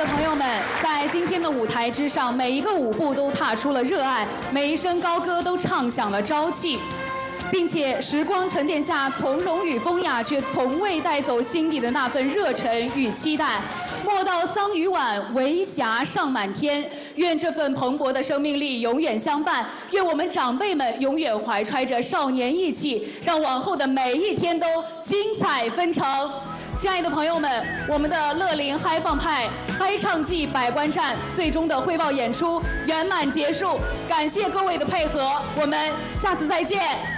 的朋友们，在今天的舞台之上，每一个舞步都踏出了热爱，每一声高歌都唱响了朝气，并且时光沉淀下从容与风雅，却从未带走心底的那份热忱与期待。莫道桑榆晚，为霞尚满天。愿这份蓬勃的生命力永远相伴，愿我们长辈们永远怀揣着少年意气，让往后的每一天都精彩纷呈。亲爱的朋友们，我们的乐龄嗨放派嗨唱季百官战最终的汇报演出圆满结束，感谢各位的配合，我们下次再见。